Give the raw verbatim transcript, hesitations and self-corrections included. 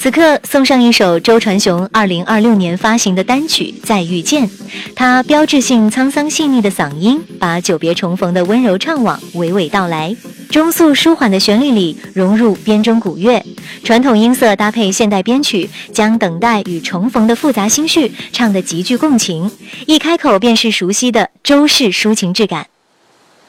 此刻送上一首周传雄二零二六年发行的单曲《再遇见》，他标志性沧桑细腻的嗓音，把久别重逢的温柔怅惘娓娓道来。中速舒缓的旋律里融入编钟古乐，传统音色搭配现代编曲，将等待与重逢的复杂心绪唱得极具共情，一开口便是熟悉的周氏抒情质感。